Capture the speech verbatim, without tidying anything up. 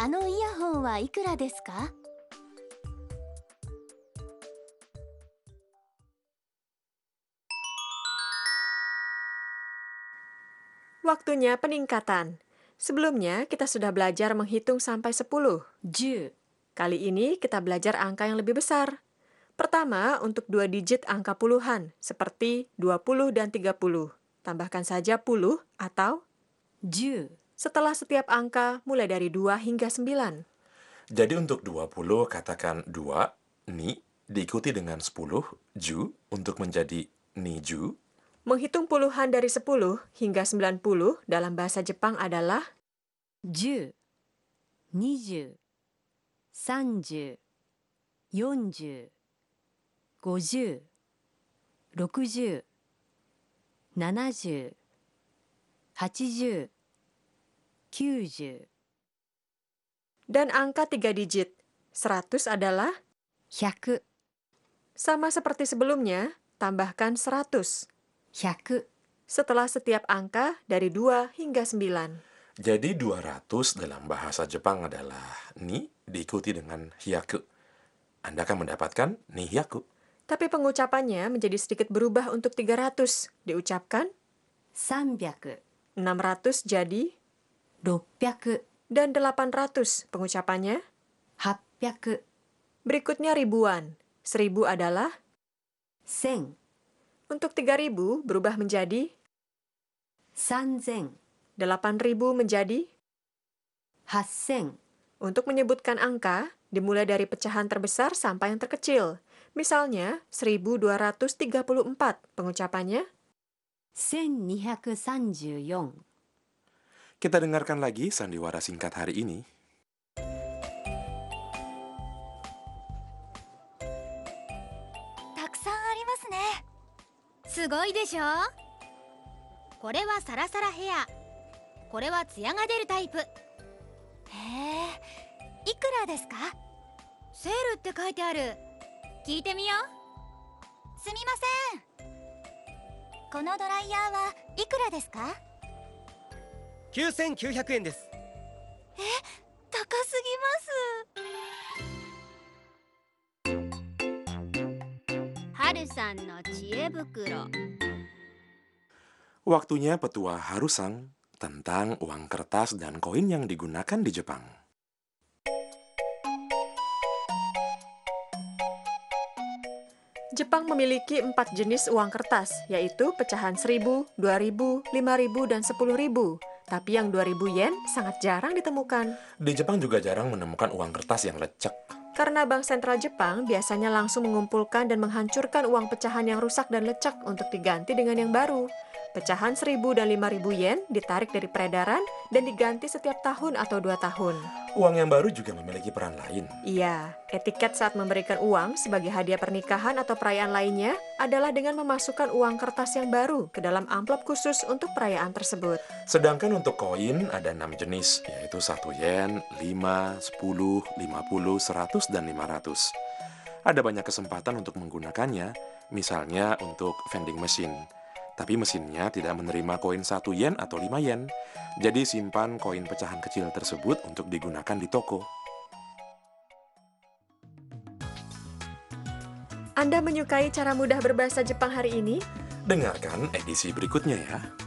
あのイヤホンはいくらですか? Waktunya peningkatan. Sebelumnya, kita sudah belajar menghitung sampai sepuluh. じゅう Kali ini, kita belajar angka yang lebih besar. Pertama, untuk dua digit angka puluhan, seperti dua puluh dan tiga puluh. Tambahkan saja puluh atau じゅう setelah setiap angka mulai dari dua hingga sembilan. Jadi untuk dua puluh katakan dua, ni, diikuti dengan sepuluh, ju, untuk menjadi ni ju. Menghitung puluhan dari sepuluh hingga sembilan puluh dalam bahasa Jepang adalah じゅう、にじゅう、さんじゅう、よんじゅう、ごじゅう、ろくじゅう、ななじゅう、はちじゅう、きゅうじゅう、 dan angka tiga digit. seratus adalah ひゃく、 sama seperti sebelumnya, tambahkan seratus. ひゃく Setelah setiap angka dari dua hingga sembilan. Jadi dua ratus dalam bahasa Jepang adalah ni, diikuti dengan hyaku. Anda akan mendapatkan ni hyaku. Tapi pengucapannya menjadi sedikit berubah untuk tiga ratus. Diucapkan さんびゃく、 enam ratus jadi ろっぴゃく、 dan delapan ratus. Pengucapannya はっぴゃく、 berikutnya ribuan. Seribu adalah せん、 untuk tiga ribu berubah menjadi さんぜん、 delapan ribu menjadi はっせん、 untuk menyebutkan angka dimulai dari pecahan terbesar sampai yang terkecil. Misalnya seribu dua ratus tiga puluh empat. Pengucapannya せんにひゃくさんじゅうよん。 Kita dengarkan lagi sandiwara singkat hari ini. たくさんありますね。すごいでしょ。これはサラサラヘア。これはツヤが出るタイプ。へえ、いくらですか？セールって書いてある。聞いてみよう。すみません。このドライヤーはいくらですか？ きゅうせんきゅうひゃくえんです。 え、高すぎます。はるさんの知恵袋。 Waktunya petua Harusang tentang uang kertas dan koin yang digunakan di Jepang. Jepang memiliki empat jenis uang kertas, yaitu pecahan seribu, dua ribu, lima ribu, dan sepuluh ribu. Tapi yang dua ribu yen sangat jarang ditemukan. Di Jepang juga jarang menemukan uang kertas yang lecek. Karena Bank Sentral Jepang biasanya langsung mengumpulkan dan menghancurkan uang pecahan yang rusak dan lecek untuk diganti dengan yang baru. Pecahan seribu dan lima ribu yen ditarik dari peredaran dan diganti setiap tahun atau dua tahun. Uang yang baru juga memiliki peran lain. Iya, etiket saat memberikan uang sebagai hadiah pernikahan atau perayaan lainnya adalah dengan memasukkan uang kertas yang baru ke dalam amplop khusus untuk perayaan tersebut. Sedangkan untuk koin ada enam jenis, yaitu satu yen, lima, sepuluh, lima puluh, seratus, dan lima ratus. Ada banyak kesempatan untuk menggunakannya, misalnya untuk vending machine. Tapi mesinnya tidak menerima koin satu yen atau lima yen. Jadi simpan koin pecahan kecil tersebut untuk digunakan di toko. Anda menyukai cara mudah berbahasa Jepang hari ini? Dengarkan edisi berikutnya ya.